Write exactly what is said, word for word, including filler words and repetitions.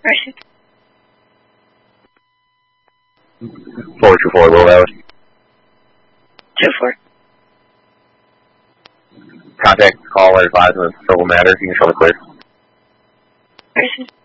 Right. four two four, Will Valley. two four. Contact call or advisement of civil matter. You can show the clear. Right.